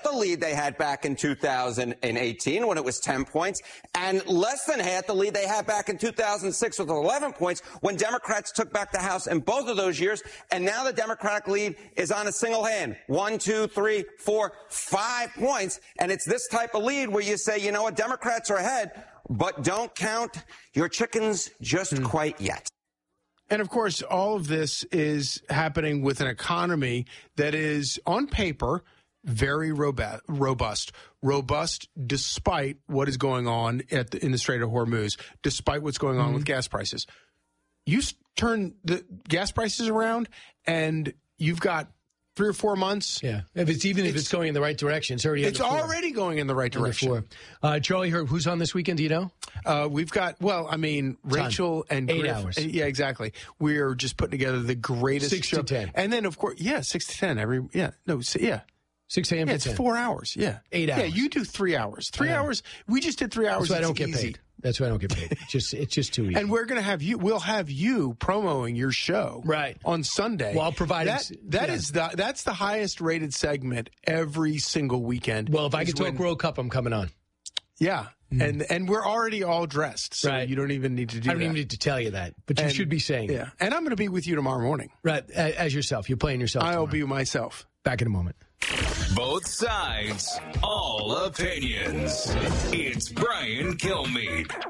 the lead they had back in 2018 when it was 10 points, and less than half the lead they had back in 2006 with 11 points when Democrats took back the House in both of those years. And now the Democratic lead is on a single hand. 1, 2, 3, 4, 5 points. And it's this type of lead where you say, you know what, Democrats are ahead, but don't count your chickens just quite yet. And, of course, all of this is happening with an economy that is, on paper, very robust despite what is going on in the Strait of Hormuz, despite what's going on with gas prices. You turn the gas prices around, and you've got 3 or 4 months. Yeah, if it's going in the right direction, it's already going in the right direction. Charlie, who's on this weekend? Do you know? We've got Rachel and 8 Griff. hours. Yeah, exactly. We're just putting together the greatest 6 show. to 10, and then of course, 6 to 10 6 a.m. to it's 10. 4 hours. Yeah, 8 hours. Yeah, you do 3 hours. 3 hours. We just did 3 hours. That's why I don't get easy. paid. That's why I don't get paid. It's just too easy. And we're going to have you. We'll have you promoting your show on Sunday. While providing that's the highest rated segment every single weekend. Well, if I can talk World Cup, I'm coming on. Yeah. And we're already all dressed, so you don't even need to do that. I don't even need to tell you that, but you should be saying it. And I'm going to be with you tomorrow morning. Right, as yourself. You're playing yourself I'll tomorrow. be myself. Back in a moment. Both sides, all opinions. It's Brian Kilmeade.